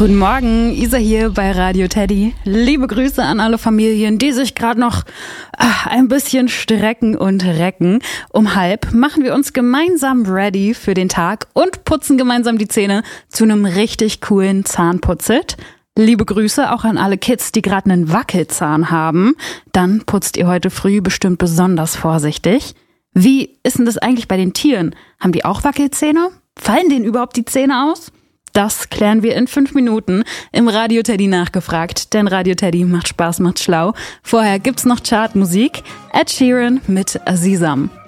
Guten Morgen, Isa hier bei Radio Teddy. Liebe Grüße an alle Familien, die sich gerade noch ein bisschen strecken und recken. Um 12:30 machen wir uns gemeinsam ready für den Tag und putzen gemeinsam die Zähne zu einem richtig coolen Zahnputzit. Liebe Grüße auch an alle Kids, die gerade einen Wackelzahn haben. Dann putzt ihr heute früh bestimmt besonders vorsichtig. Wie ist denn das eigentlich bei den Tieren? Haben die auch Wackelzähne? Fallen denen überhaupt die Zähne aus? Das klären wir in 5 Minuten im Radio Teddy nachgefragt, denn Radio Teddy macht Spaß, macht schlau. Vorher gibt's noch Chartmusik. Ed Sheeran mit Azizam.